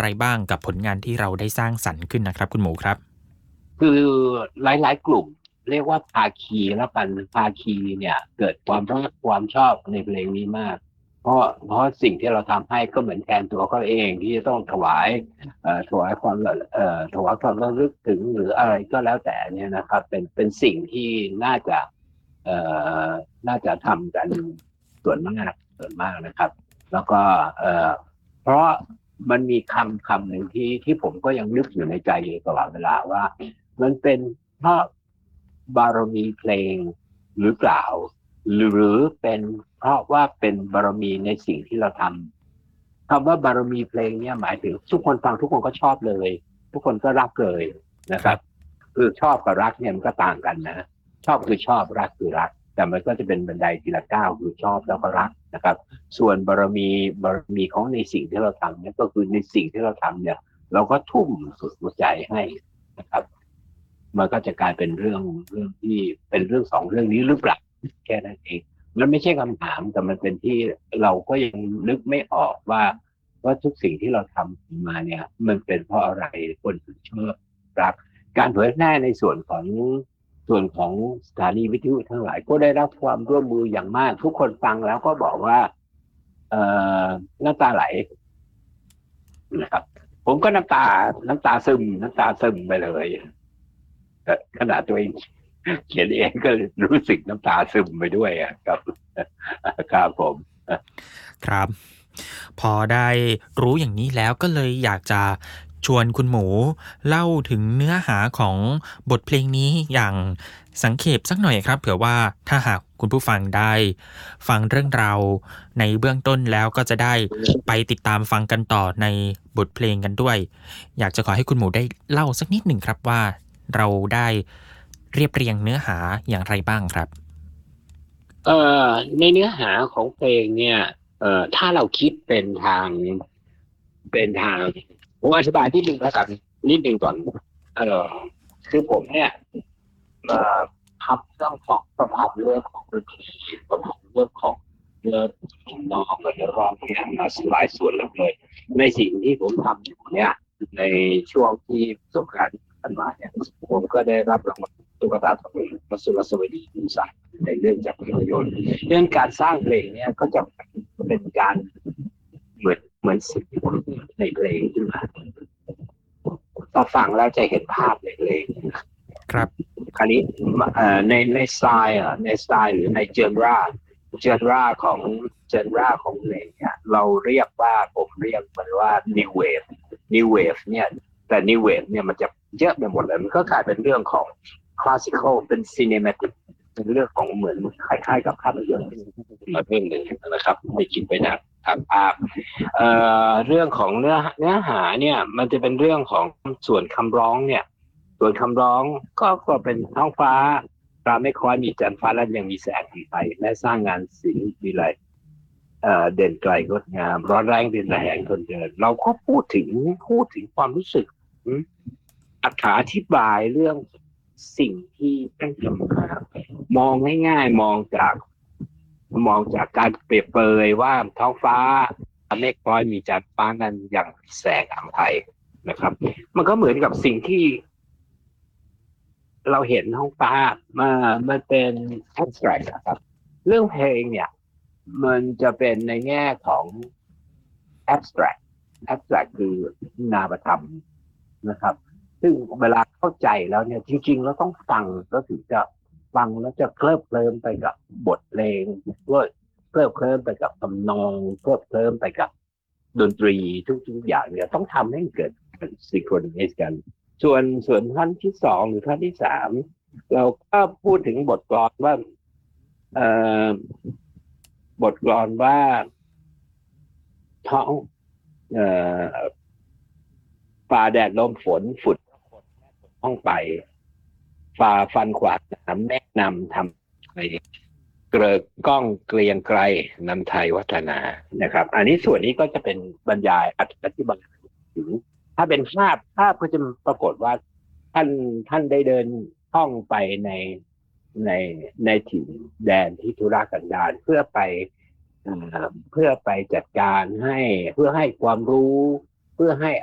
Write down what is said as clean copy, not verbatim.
ไรบ้างกับผลงานที่เราได้สร้างสรรค์ขึ้นนะครับคุณหมูครับคือหลายๆกลุ่มเรียกว่าภาคีแล้วกันภาคีเนี่ยเกิดความรักความชอบในเพลงนี้มากเพราะสิ่งที่เราทำให้ก็เหมือนแทนตัวเขาเองที่จะต้องถวายความถวายความระลึกถึงหรืออะไรก็แล้วแต่เนี่ยนะครับเป็นสิ่งที่น่าจะเอ่อน่าจะทำกันส่วนมากนะครับแล้วก็เพราะมันมีคำหนึ่งที่ผมก็ยังนึกอยู่ในใจอยู่ตลอดเวลาว่ามันเป็นเพราะบารมีเพลงหรือเปล่าหรือเป็นเพราะว่าเป็นบารมีในสิ่งที่เราทำคำว่าบารมีเพลงเนี่ยหมายถึงทุกคนฟังทุกคนก็ชอบเลยทุกคนก็รักเลยนะครับครับคือชอบกับรักเนี่ยมันก็ต่างกันนะชอบคือชอบรักคือรักแต่มันก็จะเป็นบันไดทีละก้าวคือชอบแล้วก็รักนะครับส่วนบารมีของในสิ่งที่เราทำเนี่ยก็คือในสิ่งที่เราทำเนี่ยเราก็ทุ่มสุดหัวใจให้นะครับมันก็จะกลายเป็นเรื่องที่เป็นเรื่องสองเรื่องนี้หรือเปล่าแค่นั้นเองมันไม่ใช่คำถามแต่มันเป็นที่เราก็ยังนึกไม่ออกว่าทุกสิ่งที่เราทำมาเนี่ยมันเป็นเพราะอะไรคนถึงชอบรักการเผยแพร่ในส่วนของสถานีวิทยุทั้งหลายก็ได้รับความร่วมมืออย่างมากทุกคนฟังแล้วก็บอกว่าเอ่อน้ำตาไหลนะครับผมก็น้ำตาซึมไปเลยขนาดตัวเองเขียนเองก็รู้สึกน้ำตาซึมไปด้วยครับครับผมครับพอได้รู้อย่างนี้แล้วก็เลยอยากจะชวนคุณหมูเล่าถึงเนื้อหาของบทเพลงนี้อย่างสังเขปสักหน่อยครับเผื่อว่าถ้าหากคุณผู้ฟังได้ฟังเรื่องราวในเบื้องต้นแล้วก็จะได้ไปติดตามฟังกันต่อในบทเพลงกันด้วยอยากจะขอให้คุณหมูได้เล่าสักนิดหนึ่งครับว่าเราได้เรียบเรียงเนื้อหาอย่างไรบ้างครับเอ่ในเนื้อหาของเพลงเนี่ยถ้าเราคิดเป็นทางผมอธิบายนิดนึงแล้วกันนิดนึงก่อนเอ่อคือผมเนี่ยเอ่อทำเรื่องของประพันธ์เรื่องของดนตรีประพันธ์เรื่องของเนื้อน้องกับเนื้อร้องเนี่ยมาหลายส่วนเลยในสิ่งที่ผมทำอยู่เนี่ยในช่วงที่สงกรานต์ผ่านมาเนี่ยผมก็ได้รับรางวัลตุ๊กตาทองพระสุรสวดีคุณศักดิ์ในเรื่องจากภาพยนตร์เรื่องการสร้างเพลงเนี่ยก็จะเป็นการเหมือนสิ่งในเพลงขึ้นมาพอฟังแล้วจะเห็นภาพในเพลงครับคราวนี้ในสไตล์หรือในเจนราของเพลงเนี่ยเราเรียกว่าผมเรียกมันว่า new wave เนี่ยแต่ new wave เนี่ยมันจะเยอะไปหมดเลยมันก็กลายเป็นเรื่องของ classical เป็น cinematic เป็นเรื่องของเหมือนคล้ายๆกับภาพยนตร์มาเรื่องหนึ่งนะครับไม่คิดไปนะทางภาพเรื่องของเนื้อหาเนี่ยมันจะเป็นเรื่องของส่วนคำร้องเนี่ยส่วนคำร้องก็เป็นท้องฟ้าปราไม่คอยมีจันทร์ฟ้าและยังมีแสงสีไฟและสร้างงานศิลป์วิไลเด่นไกลงดงามร้อนแรงเป็นแรงทนเดินเราก็พูดถึงความรู้สึกอธิบายเรื่องสิ่งที่ต้องทำมามองง่ายๆมองจากการเปรียบเปยว่าท้องฟ้าเมฆคล้อยมีจันทร์ฟ้านั้นอย่างแสงอำไพนะครับมันก็เหมือนกับสิ่งที่เราเห็นท้องฟ้ามันเป็น abstract นะครับเรื่องเพลงเนี่ยมันจะเป็นในแง่ของ abstract abstract คือนามธรรมนะครับซึ่งเวลาเข้าใจแล้วเนี่ยจริงๆเราต้องฟังแล้วถึงจะฟังแล้วจะเคลิบเคลิ้มไปกับบทเพลงด้วยเคลิบเคลิ้มไปกับทำนองเคลิบเคลิ้มไปกับดนตรีทุกๆอย่างเนี่ยต้องทำให้เกิดเป็นซิงโครไนซ์กันส่วนท่านที่สองหรือท่านที่สามเราก็พูดถึงบทกลอนว่าเอ่อบทกลอนว่าท้องเอ่อฝ่าแดดลมฝนฝุ่นห้องไปฝ่าฟันขวากน้ำแนะนำทำไปเกลิกก้องเกรียงไกรนำไทยวัฒนานะครับอันนี้ส่วนนี้ก็จะเป็นบรรยายอธิบายถึงถ้าเป็นภาพก็จะปรากฏว่าท่านได้เดินท่องไปในในถิ่นแดนที่ธุรกันดารเพื่อไปจัดการให้เพื่อให้ความรู้เพื่อให้